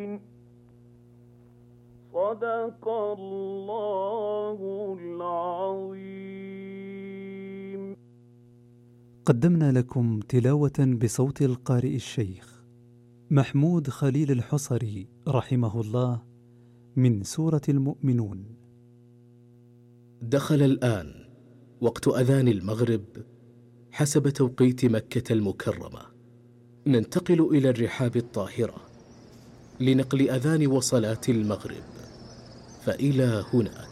صدق الله العظيم. قدمنا لكم تلاوة بصوت القارئ الشيخ محمود خليل الحصري رحمه الله من سورة المؤمنون. دخل الآن وقت أذان المغرب حسب توقيت مكة المكرمة. ننتقل إلى الرحاب الطاهرة لنقل أذان وصلاة المغرب، فإلى هناك.